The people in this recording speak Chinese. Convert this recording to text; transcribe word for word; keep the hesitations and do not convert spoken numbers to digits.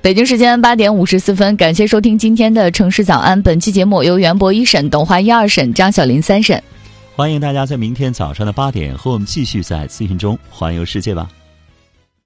北京时间八点五十四分，感谢收听今天的城市早安。本期节目由袁博一审、董华一二审、张小林三审。 欢迎大家在明天早上的八点和我们继续在资讯中环游世界吧。